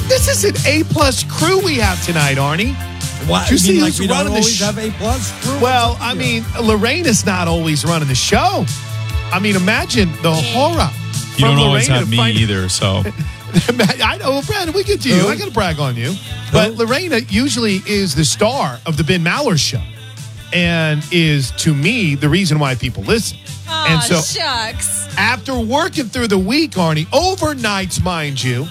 This is an A-plus crew we have tonight, Arnie. What? You see like who's we don't running the always have A-plus crew? Well, I mean, Lorraine is not always running the show. I mean, imagine the horror. You don't always Lorraine have me either, so. I know, Brandon, we get to you. I got to brag on you. But Lorena usually is the star of the Ben Maller show and is, to me, the reason why people listen. Oh, and so, shucks. after working through the week, Arnie, overnights, mind you,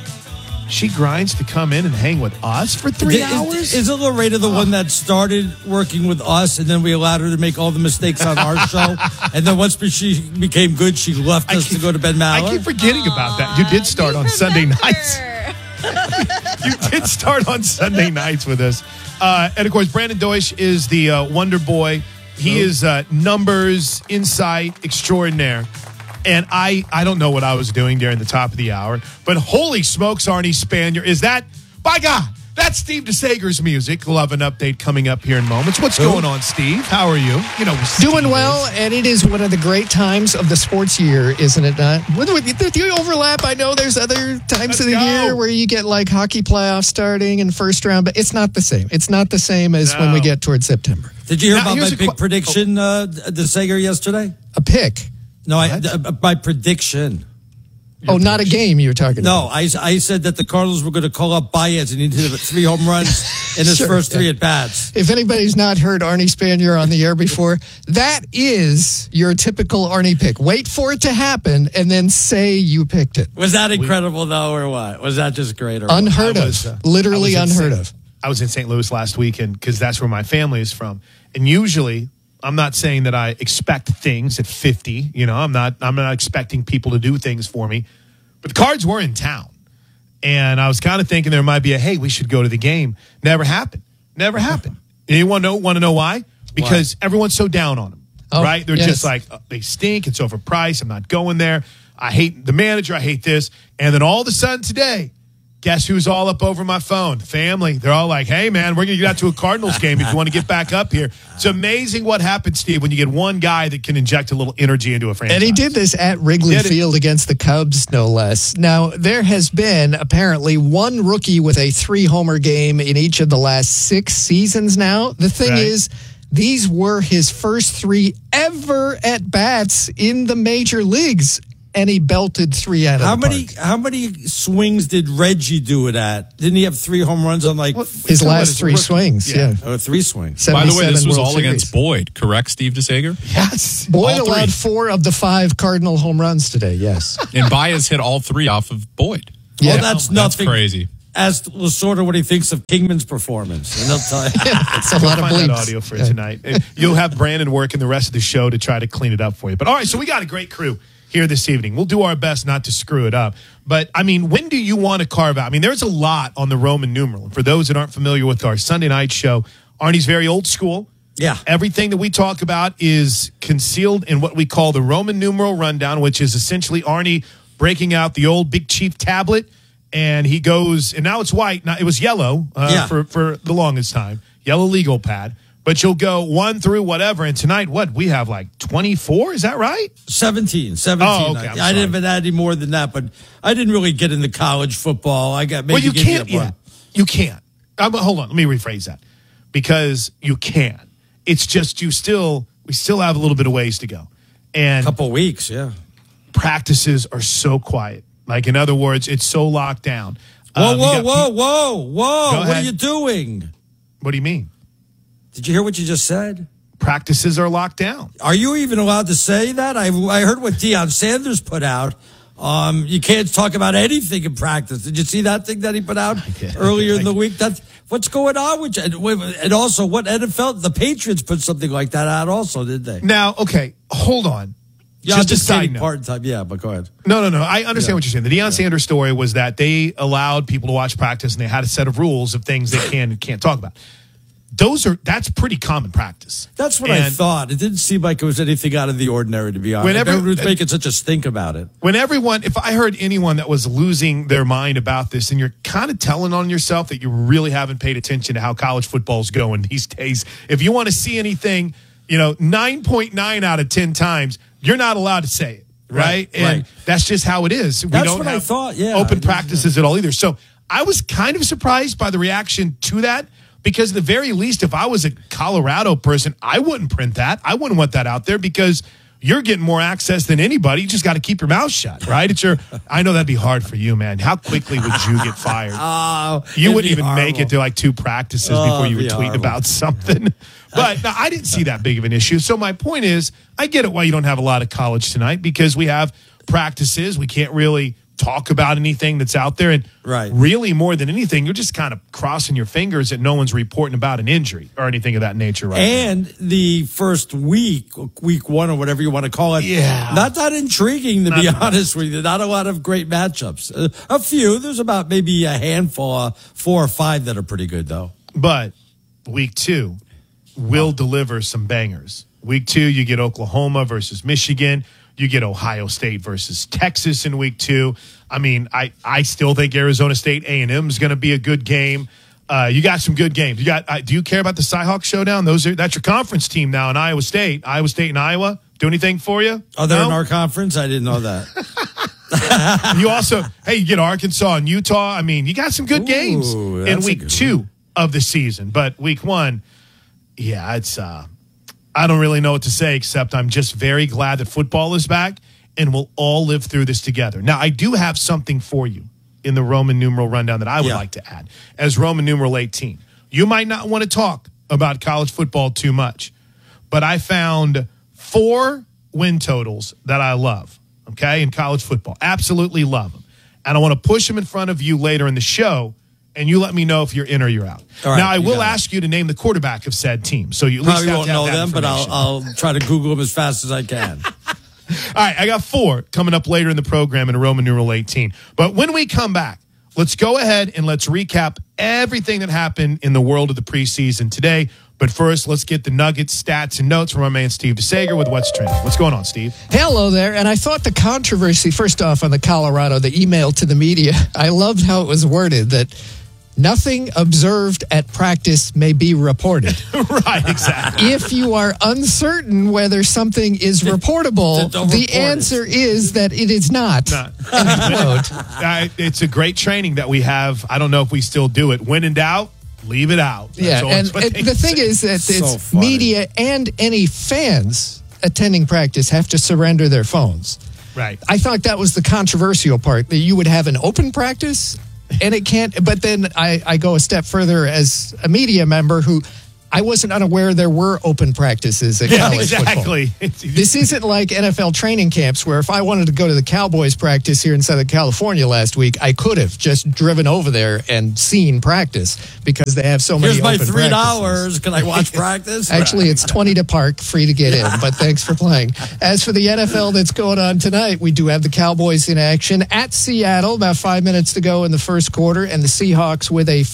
she grinds to come in and hang with us for 3 hours? Isn't Lorena the one that started working with us, and then we allowed her to make all the mistakes on our show? And then once she became good, she left us to go to Ben Maller? I keep forgetting about that. You did start on Sunday nights. You did start on Sunday nights with us. And, of course, Brandon Deutsch is the Wonder Boy. He is numbers, insight extraordinaire. And I don't know what I was doing during the top of the hour, but holy smokes, Arnie Spanier, is that, by God, that's Steve DeSager's music. We'll have an update coming up here in moments. What's going on, Steve? How are you? You know, doing well, and it is one of the great times of the sports year, isn't it not? Do you overlap? I know there's other times of the year where you get like hockey playoffs starting and first round, but it's not the same. It's not the same as when we get towards September. Did you hear about my big prediction, DeSager, yesterday? A pick? No, my prediction. Not a game you were talking about. No, I said that the Cardinals were going to call up Baez and he did 3 home runs in his first 3 at-bats. If anybody's not heard Arnie Spanier on the air before, that is your typical Arnie pick. Wait for it to happen and then say you picked it. Was that incredible, though, or what? Was that just great? Or unheard of. Literally unheard of. I was in St. Louis last weekend because that's where my family is from. And usually, I'm not saying that I expect things at 50. You know, I'm not expecting people to do things for me. But the Cards were in town. And I was kind of thinking there might be hey, we should go to the game. Never happened. Never happened. And you want to know why? Because everyone's so down on them. Right? They're just like, they stink. It's overpriced. I'm not going there. I hate the manager. I hate this. And then all of a sudden today, guess who's all up over my phone? Family. They're all like, hey, man, we're going to get out to a Cardinals game if you want to get back up here. It's amazing what happens, Steve, when you get one guy that can inject a little energy into a franchise. And he did this at Wrigley Field against the Cubs, no less. Now, there has been apparently one rookie with a 3-homer game in each of the last 6 seasons now. The thing is, these were his first 3 ever at-bats in the major leagues. And he belted 3 out of the park. How many swings did Reggie do it at? Didn't he have 3 home runs on his last 3 swings? Yeah. 3 swings. By the way, this was World all Series. against Boyd, correct, Steve DeSager? Yes. Boyd allowed 4 of the 5 Cardinal home runs today, yes. And Baez hit all 3 off of Boyd. Yeah. Well, that's nothing. That's crazy. Ask Lasorda what he thinks of Kingman's performance, and they'll tell you. It's a lot of Find that bleeps. audio for tonight. And you'll have Brandon working the rest of the show to try to clean it up for you. But all right, so we got a great crew here this evening. We'll do our best not to screw it up. But, I mean, when do you want to carve out? I mean, there's a lot on the Roman numeral. And for those that aren't familiar with our Sunday night show, Arnie's very old school. Yeah. Everything that we talk about is concealed in what we call the Roman numeral rundown, which is essentially Arnie breaking out the old Big Chief tablet. And he goes, and now it's white. Now, it was yellow for the longest time. Yellow legal pad. But you'll go 1 through whatever. And tonight, we have like 24? Is that right? 17. Oh, okay. I didn't even add any more than that, but I didn't really get into college football. I got maybe you can't. You can't. Hold on. Let me rephrase that. Because you can. It's just we still have a little bit of ways to go. And a couple weeks, yeah. Practices are so quiet. Like, in other words, it's so locked down. Whoa. What are you doing? What do you mean? Did you hear what you just said? Practices are locked down. Are you even allowed to say that? I heard what Deion Sanders put out. You can't talk about anything in practice. Did you see that thing that he put out earlier in the week? What's going on with you? And also, what NFL? The Patriots put something like that out also, did they? Now, okay, hold on. Yeah, just a side note. Part time. Yeah, but go ahead. No. I understand what you're saying. The Deion Sanders story was that they allowed people to watch practice and they had a set of rules of things they can and can't talk about. That's pretty common practice. That's what I thought. It didn't seem like it was anything out of the ordinary, to be honest. Everyone was making such a stink about it. If I heard anyone that was losing their mind about this, and you're kind of telling on yourself that you really haven't paid attention to how college football's going these days. If you want to see anything, 9.9 out of 10 times, you're not allowed to say it, right? And that's just how it is. That's what I thought, yeah. Open practices at all either. So I was kind of surprised by the reaction to that because at the very least, if I was a Colorado person, I wouldn't print that. I wouldn't want that out there because you're getting more access than anybody. You just got to keep your mouth shut, right? I know that'd be hard for you, man. How quickly would you get fired? You wouldn't even make it to like 2 practices before you were tweeting about something. But no, I didn't see that big of an issue. So my point is, I get it why you don't have a lot of college tonight because we have practices. We can't really talk about anything that's out there. And really, more than anything, you're just kind of crossing your fingers that no one's reporting about an injury or anything of that nature right And now. The first week 1 or whatever you want to call it, not that intriguing, to be honest with you. Not a lot of great matchups. A few. There's about maybe a handful, 4 or 5 that are pretty good, though. But week 2 will deliver some bangers. Week 2, you get Oklahoma versus Michigan. You get Ohio State versus Texas in week 2. I mean, I still think Arizona State A&M is going to be a good game. You got some good games. You got. Do you care about the Cyhawk showdown? That's your conference team now in Iowa State. Iowa State and Iowa do anything for you? Oh, they're in our conference? I didn't know that. You also, you get Arkansas and Utah. I mean, you got some good games in week 2 of the season. But week 1, it's. I don't really know what to say, except I'm just very glad that football is back and we'll all live through this together. Now, I do have something for you in the Roman numeral rundown that I would like to add as Roman numeral 18. You might not want to talk about college football too much, but I found 4 win totals that I love, in college football. Absolutely love them. And I want to push them in front of you later in the show, and you let me know if you're in or you're out. Right, now, I will ask you to name the quarterback of said team. So you at least probably have won't to have know that them, but I'll try to Google them as fast as I can. All right, I got 4 coming up later in the program in Roman numeral 18. But when we come back, let's go ahead and let's recap everything that happened in the world of the preseason today. But first, let's get the nuggets, stats, and notes from our man Steve DeSager with What's Trending. What's going on, Steve? Hello there. And I thought the controversy, first off, on the Colorado, the email to the media, I loved how it was worded that nothing observed at practice may be reported. Right, exactly. If you are uncertain whether something is reportable, the answer is that it is not. It's a great training that we have. I don't know if we still do it. When in doubt, leave it out. And the thing is that it's media and any fans attending practice have to surrender their phones. Right. I thought that was the controversial part, that you would have an open practice. And it can't, but then I go a step further as a media member who I wasn't unaware there were open practices at college football. This isn't like NFL training camps where if I wanted to go to the Cowboys practice here in Southern California last week, I could have just driven over there and seen practice because they have so many open practices. Here's my $3. Can I watch practice? Actually, it's $20 to park, free to get in, but thanks for playing. As for the NFL that's going on tonight, we do have the Cowboys in action at Seattle, about 5 minutes to go in the first quarter, and the Seahawks with a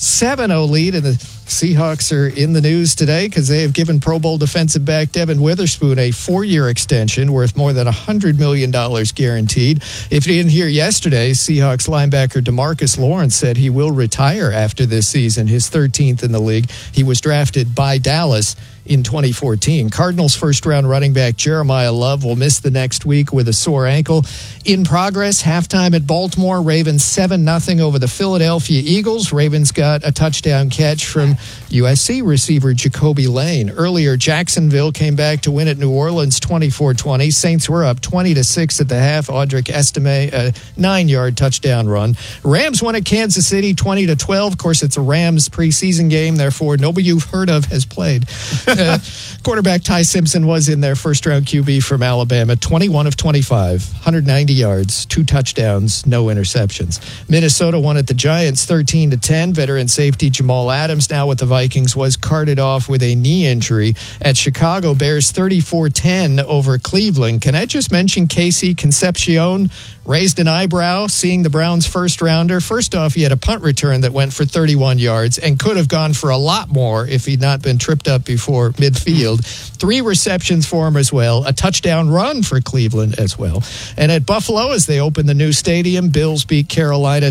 7-0 lead, and the Seahawks are in the news today because they have given Pro Bowl defensive back Devin Witherspoon a 4-year extension worth more than $100 million guaranteed. If you didn't hear yesterday, Seahawks linebacker DeMarcus Lawrence said he will retire after this season, his 13th in the league. He was drafted by Dallas in 2014. Cardinals first-round running back Jeremiah Love will miss the next week with a sore ankle. In progress, halftime at Baltimore, Ravens 7-0 over the Philadelphia Eagles. Ravens got a touchdown catch from USC receiver Jacoby Lane. Earlier, Jacksonville came back to win at New Orleans 24-20. Saints were up 20-6 at the half. Audric Estime, a 9-yard touchdown run. Rams won at Kansas City 20-12. Of course, it's a Rams preseason game, therefore nobody you've heard of has played. Quarterback Ty Simpson was in their first-round QB from Alabama, 21 of 25, 190 yards, 2 touchdowns, no interceptions. Minnesota won at the Giants 13-10. Veteran safety Jamal Adams, now with the Vikings, was carted off with a knee injury. At Chicago, Bears 34-10 over Cleveland. Can I just mention Casey Concepcion raised an eyebrow seeing the Browns' first-rounder? First off, he had a punt return that went for 31 yards and could have gone for a lot more if he'd not been tripped up before midfield. 3 receptions for him as well. A touchdown run for Cleveland as well. And at Buffalo, as they open the new stadium, Bills beat Carolina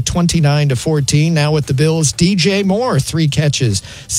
29-14. Now with the Bills, DJ Moore, 3 catches,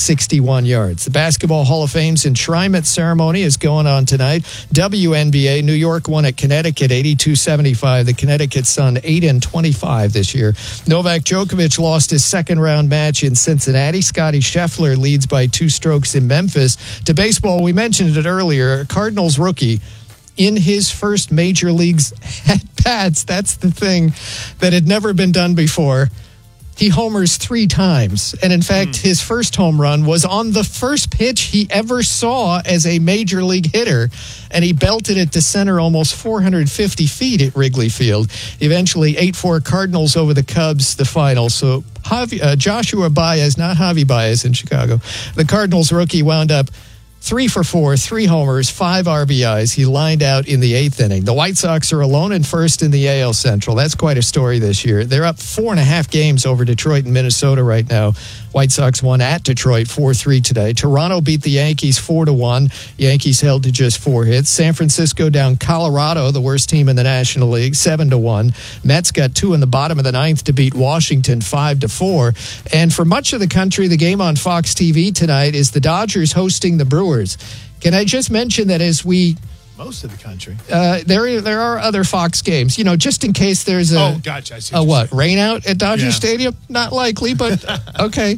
61 yards. The Basketball Hall of Fame's enshrinement ceremony is going on tonight. WNBA, New York won at Connecticut 82-75. The Connecticut Connecticut's son 8-25 this year. Novak Djokovic lost his second-round match in Cincinnati. Scottie Scheffler leads by 2 strokes in Memphis. To baseball, we mentioned it earlier. Cardinals rookie in his first major leagues at-bats. That's the thing that had never been done before. He homers 3 times. And in fact, his first home run was on the first pitch he ever saw as a major league hitter. And he belted it to center almost 450 feet at Wrigley Field. Eventually, 8-4 Cardinals over the Cubs, the final. So Joshua Baez, not Javi Baez in Chicago. The Cardinals rookie wound up 3 for 4, 3 homers, 5 RBIs. He lined out in the 8th inning. The White Sox are alone in first in the AL Central. That's quite a story this year. They're up 4.5 games over Detroit and Minnesota right now. White Sox won at Detroit 4-3 today. Toronto beat the Yankees 4-1. Yankees held to just 4 hits. San Francisco down Colorado, the worst team in the National League, 7-1. Mets got 2 in the bottom of the 9th to beat Washington 5-4. And for much of the country, the game on Fox TV tonight is the Dodgers hosting the Brewers. Can I just mention that as we... Most of the country. There are other Fox games, just in case there's a gotcha. I see rain out at Dodger Stadium. Not likely, but okay.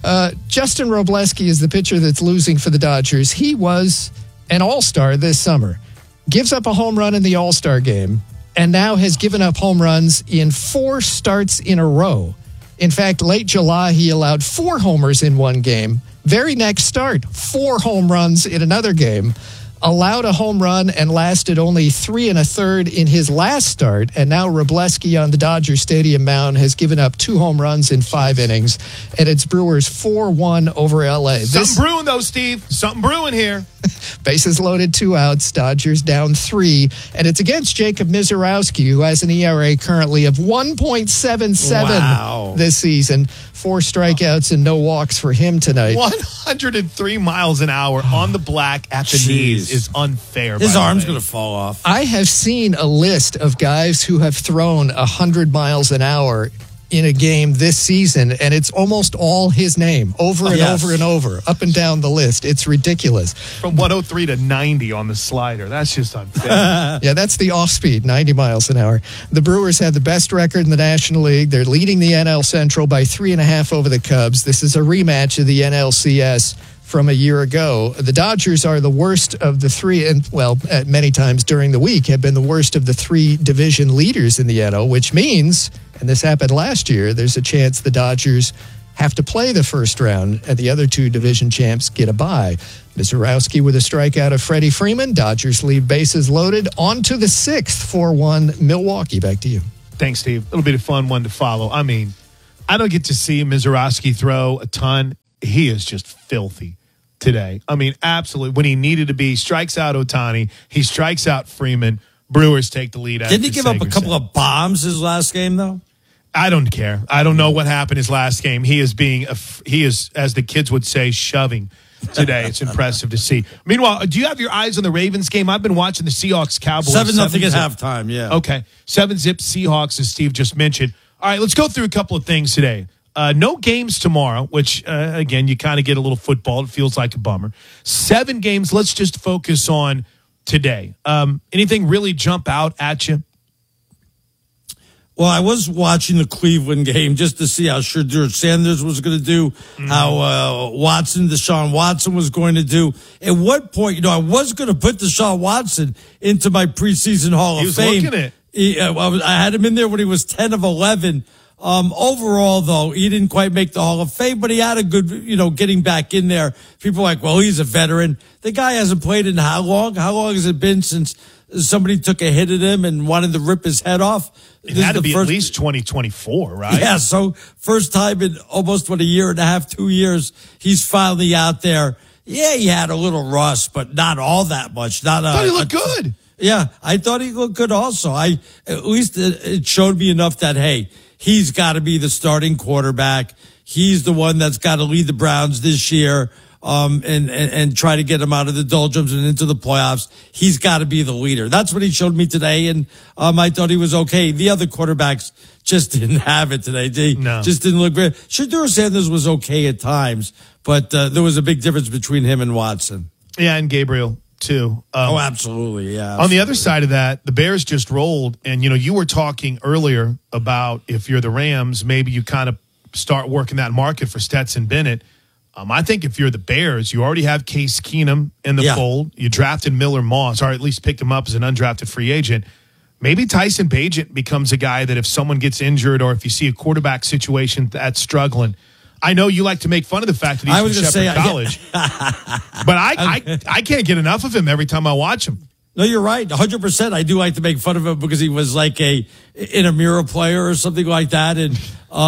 Justin Robleski is the pitcher that's losing for the Dodgers. He was an All-Star this summer, gives up a home run in the All-Star game, and now has given up home runs in 4 starts in a row. In fact, late July he allowed 4 homers in one game. Very next start, 4 home runs in another game. Allowed a home run and lasted only 3 1/3 in his last start. And now Robleski on the Dodger Stadium mound has given up 2 home runs in 5 innings. And it's Brewers 4-1 over L.A. Something brewing, though, Steve. Something brewing here. Bases loaded, 2 outs. Dodgers down 3. And it's against Jacob Misiorowski, who has an ERA currently of 1.77 this season. 4 strikeouts and no walks for him tonight. 103 miles an hour on the black at the knees is unfair. His arm's going to fall off. I have seen a list of guys who have thrown 100 miles an hour in a game this season, and it's almost all his name over and over and over, up and down the list. It's ridiculous. From 103 to 90 on the slider. That's just unfair. Yeah, that's the off-speed, 90 miles an hour. The Brewers have the best record in the National League. They're leading the NL Central by 3.5 over the Cubs. This is a rematch of the NLCS from a year ago. The Dodgers are the worst of the 3, and many times during the week have been the worst of the 3 division leaders in the NL, which means, and this happened last year, there's a chance the Dodgers have to play the first round and the other 2 division champs get a bye. Misiorowski with a strikeout of Freddie Freeman. Dodgers leave bases loaded. On to the 6th, 4-1 Milwaukee. Back to you. Thanks, Steve. It'll be a fun one to follow. I mean, I don't get to see Misiorowski throw a ton. He is just filthy today. I mean, absolutely. When he needed to be, strikes out Ohtani. He strikes out Freeman. Brewers take the lead. Didn't he give up a couple of bombs his last game, though? I don't care. I don't know what happened his last game. He is, as the kids would say, shoving today. It's impressive to see. Meanwhile, do you have your eyes on the Ravens game? I've been watching the Seahawks-Cowboys. 7-0 at halftime, yeah. Okay. 7-zip Seahawks, as Steve just mentioned. All right, let's go through a couple of things today. No games tomorrow, which, again, you kind of get a little football. It feels like a bummer. 7 games. Let's just focus on today. Anything really jump out at you? Well, I was watching the Cleveland game just to see how Shadur Sanders was going to do, how Deshaun Watson was going to do. At what point, I was going to put Deshaun Watson into my preseason Hall of Fame. He was looking it. I had him in there when he was 10 of 11. Overall, though, he didn't quite make the Hall of Fame, but he had a good, getting back in there. People are like, well, he's a veteran. The guy hasn't played in how long? How long has it been since somebody took a hit at him and wanted to rip his head off? It had to be at least 2024, right? Yeah, so first time in almost, a year and a half, 2 years, he's finally out there. Yeah, he had a little rust, but not all that much. I thought he looked good. Yeah, I thought he looked good also. At least it showed me enough that, hey, he's got to be the starting quarterback. He's the one that's got to lead the Browns this year, and try to get them out of the doldrums and into the playoffs. He's got to be the leader. That's what he showed me today, and I thought he was okay. The other quarterbacks just didn't have it today. Just didn't look great. Shadur Sanders was okay at times, but there was a big difference between him and Watson. Yeah, and Gabriel too. Absolutely, yeah. On the other side of that, the Bears just rolled, and you were talking earlier about if you're the Rams, maybe you kind of start working that market for Stetson Bennett. I think if you're the Bears, you already have Case Keenum in the fold. You drafted Miller Moss, or at least picked him up as an undrafted free agent. Maybe Tyson Bagent becomes a guy that if someone gets injured or if you see a quarterback situation that's struggling. I know you like to make fun of the fact that he's from Shepherd College, but I can't get enough of him every time I watch him. No, you're right. 100%. I do like to make fun of him because he was like a intramural player or something like that. And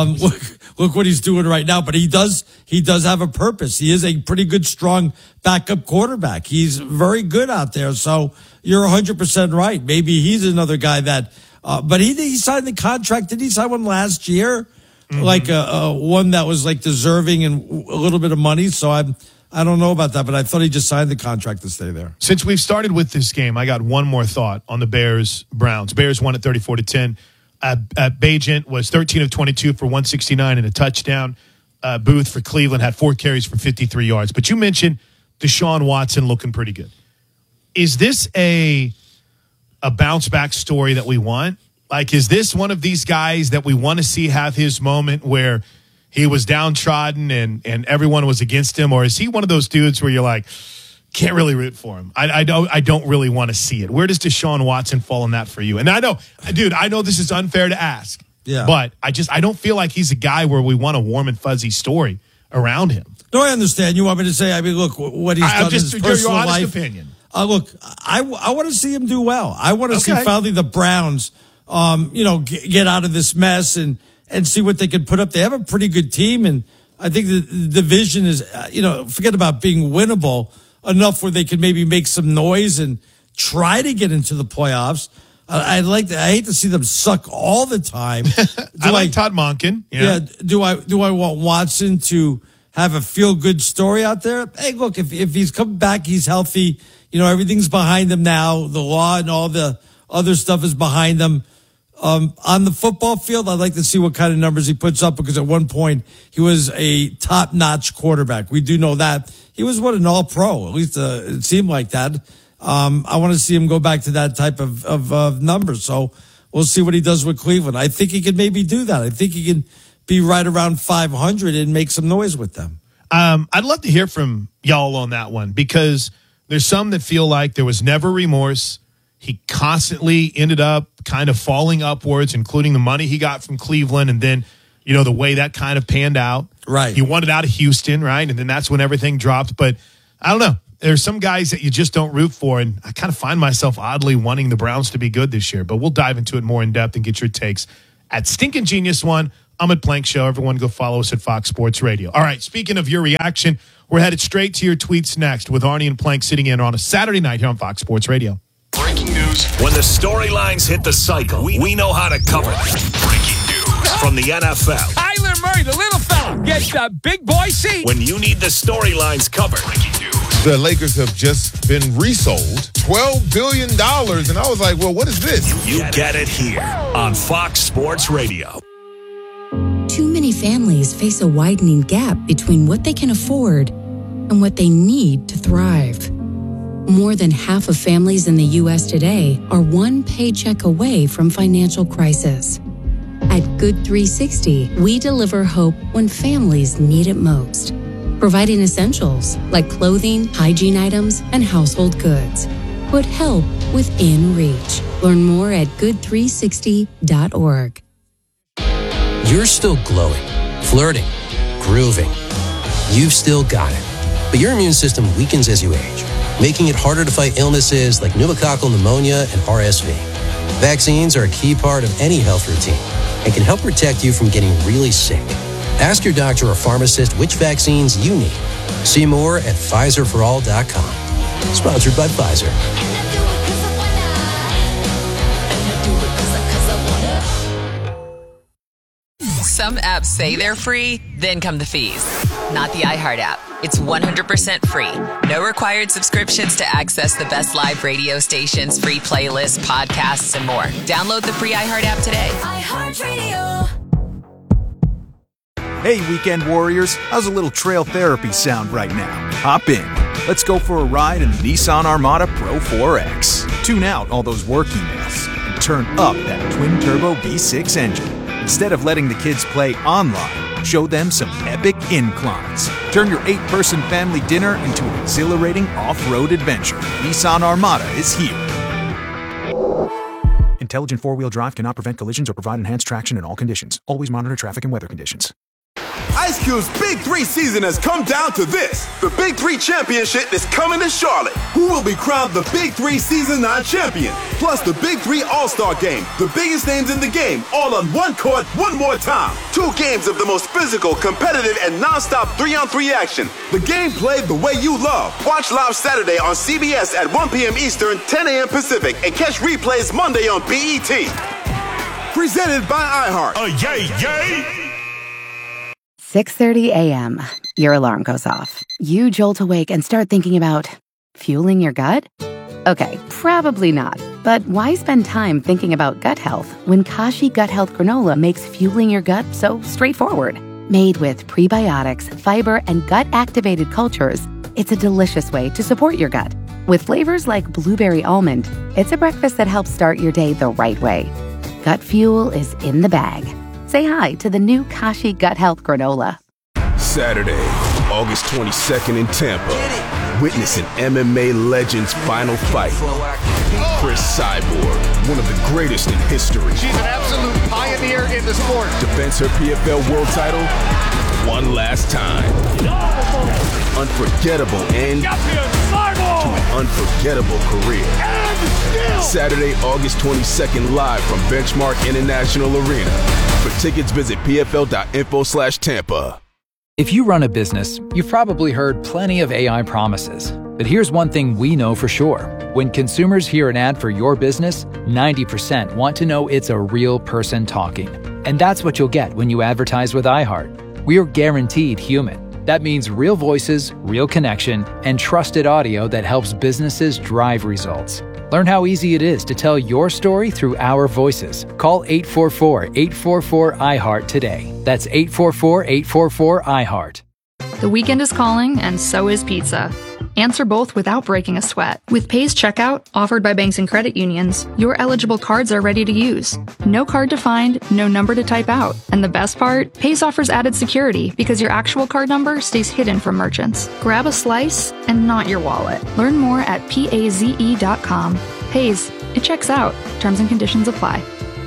look what he's doing right now. But he does have a purpose. He is a pretty good, strong backup quarterback. He's very good out there. So you're 100% right. Maybe he's another guy that. But he signed the contract. Did he sign one last year? Mm-hmm. Like one that was like deserving and a little bit of money. So I don't know about that, but I thought he just signed the contract to stay there. Since we've started with this game, I got one more thought on the Bears-Browns. Bears won at 34-10. Bagent was 13 of 22 for 169 and a touchdown. Booth for Cleveland had 4 carries for 53 yards. But you mentioned Deshaun Watson looking pretty good. Is this a bounce-back story that we want? Like, is this one of these guys that we want to see have his moment where he was downtrodden and everyone was against him? Or is he one of those dudes where you're like, can't really root for him? I don't really want to see it. Where does Deshaun Watson fall in that for you? And I know this is unfair to ask. Yeah. But I don't feel like he's a guy where we want a warm and fuzzy story around him. No, I understand. You want me to say, look, what he's done in his personal your honest life. Opinion. Look, I want to see him do well. I want to see finally the Browns, get out of this mess and see what they can put up. They have a pretty good team, and I think the division is, forget about being winnable enough where they can maybe make some noise and try to get into the playoffs. I hate to see them suck all the time. I like Todd Monken. Yeah. Do I want Watson to have a feel good story out there? Hey, look, if he's coming back, he's healthy. Everything's behind him now. The law and all the other stuff is behind them. On the football field, I'd like to see what kind of numbers he puts up because at one point he was a top-notch quarterback. We do know that. He was an all-pro. At least it seemed like that. I want to see him go back to that type of numbers. So we'll see what he does with Cleveland. I think he could maybe do that. I think he can be right around 500 and make some noise with them. I'd love to hear from y'all on that one because there's some that feel like there was never remorse. He constantly ended up kind of falling upwards, including the money he got from Cleveland and then, the way that kind of panned out. Right. He wanted out of Houston, right? And then that's when everything dropped. But I don't know. There's some guys that you just don't root for, and I kind of find myself oddly wanting the Browns to be good this year. But we'll dive into it more in depth and get your takes at Stinkin' Genius One. I'm at Plank Show. Everyone go follow us at Fox Sports Radio. All right, speaking of your reaction, we're headed straight to your tweets next with Arnie and Plank sitting in on a Saturday night here on Fox Sports Radio. Breaking news. When the storylines hit the cycle, we know how to cover them. Breaking news from the NFL. Kyler Murray, the little fella, gets the big boy seat. When you need the storylines covered. Breaking news. The Lakers have just been resold $12 billion. And I was like, well, what is this? You get it here on Fox Sports Radio. Too many families face a widening gap between what they can afford and what they need to thrive. More than half of families in the U.S. today are one paycheck away from financial crisis. At Good 360, we deliver hope when families need it most, providing essentials like clothing, hygiene items, and household goods. Put help within reach. Learn more at good360.org. You're still glowing, flirting, grooving. You've still got it. But your immune system weakens as you age, making it harder to fight illnesses like pneumococcal pneumonia and RSV. Vaccines are a key part of any health routine and can help protect you from getting really sick. Ask your doctor or pharmacist which vaccines you need. See more at PfizerForAll.com. Sponsored by Pfizer. Some apps say they're free, then come the fees. Not the iHeart app. It's 100% free. No required subscriptions to access the best live radio stations, free playlists, podcasts, and more. Download the free iHeart app today. iHeartRadio. Hey, weekend warriors, how's a little trail therapy sound right now? Hop in. Let's go for a ride in the Nissan Armada Pro 4X. Tune out all those work emails and turn up that twin-turbo V6 engine. Instead of letting the kids play online, show them some epic inclines. Turn your 8-person family dinner into an exhilarating off-road adventure. Nissan Armada is here. Intelligent four-wheel drive cannot prevent collisions or provide enhanced traction in all conditions. Always monitor traffic and weather conditions. Ice Cube's Big 3 season has come down to this. The Big 3 Championship is coming to Charlotte. Who will be crowned the Big 3 Season 9 champion? Plus the Big 3 All-Star Game. The biggest names in the game, all on one court, one more time. 2 games of the most physical, competitive, and non-stop 3-on-3 action. The game played the way you love. Watch live Saturday on CBS at 1 p.m. Eastern, 10 a.m. Pacific, and catch replays Monday on BET. Presented by iHeart. Yay! 6:30 a.m. Your alarm goes off. You jolt awake and start thinking about fueling your gut? Okay, probably not. But why spend time thinking about gut health when Kashi Gut Health Granola makes fueling your gut so straightforward? Made with prebiotics, fiber, and gut-activated cultures, it's a delicious way to support your gut. With flavors like blueberry almond, it's a breakfast that helps start your day the right way. Gut fuel is in the bag. Say hi to the new Kashi Gut Health Granola. Saturday, August 22nd in Tampa. Witness an MMA legend's final fight. Chris Cyborg, one of the greatest in history. She's an absolute pioneer in the sport. Defends her PFL world title one last time. Unforgettable end to an unforgettable career. Saturday, August 22nd, live from Benchmark International Arena. For tickets, visit pfl.info/Tampa. If you run a business, you've probably heard plenty of AI promises. But here's one thing we know for sure. When consumers hear an ad for your business, 90% want to know it's a real person talking. And that's what you'll get when you advertise with iHeart. We're guaranteed human. That means real voices, real connection, and trusted audio that helps businesses drive results. Learn how easy it is to tell your story through our voices. Call 844-844-iHeart today. That's 844-844-iHeart. The weekend is calling, and so is pizza. Answer both without breaking a sweat. With Pays Checkout, offered by banks and credit unions, your eligible cards are ready to use. No card to find, no number to type out. And the best part? Pays offers added security because your actual card number stays hidden from merchants. Grab a slice and not your wallet. Learn more at PAZE.com. Pays. It checks out. Terms and conditions apply.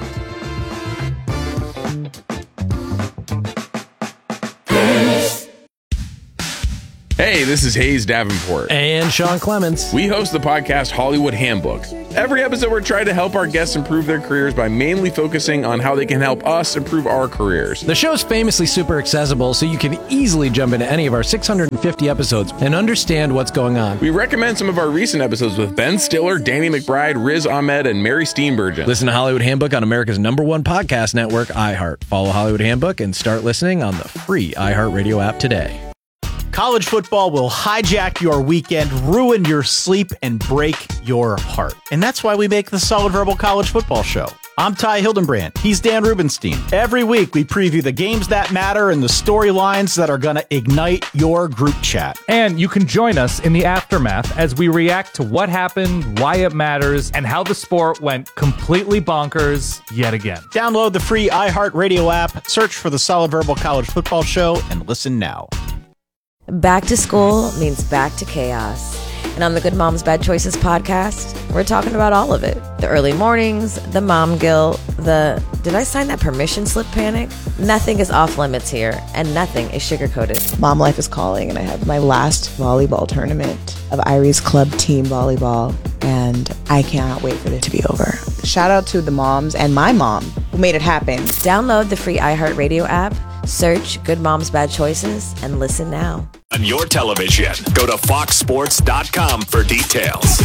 Hey, this is Hayes Davenport. And Sean Clements. We host the podcast Hollywood Handbook. Every episode, we're trying to help our guests improve their careers by mainly focusing on how they can help us improve our careers. The show's famously super accessible, so you can easily jump into any of our 650 episodes and understand what's going on. We recommend some of our recent episodes with Ben Stiller, Danny McBride, Riz Ahmed, and Mary Steenburgen. Listen to Hollywood Handbook on America's #1 podcast network, iHeart. Follow Hollywood Handbook and start listening on the free iHeartRadio app today. College football will hijack your weekend, ruin your sleep, and break your heart. And that's why we make the Solid Verbal College Football Show. I'm Ty Hildenbrand. He's Dan Rubenstein. Every week, we preview the games that matter and the storylines that are going to ignite your group chat. And you can join us in the aftermath as we react to what happened, why it matters, and how the sport went completely bonkers yet again. Download the free iHeartRadio app, search for the Solid Verbal College Football Show, and listen now. Back to school means back to chaos. And on the Good Moms Bad Choices podcast, we're talking about all of it. The early mornings, the mom guilt, the did I sign that permission slip panic? Nothing is off limits here, and nothing is sugar-coated. Mom life is calling, and I have my last volleyball tournament of Irie's Club Team Volleyball, and I cannot wait for it to be over. Shout out to the moms and my mom who made it happen. Download the free iHeartRadio app, search Good Moms Bad Choices, and listen now. On your television, go to foxsports.com for details.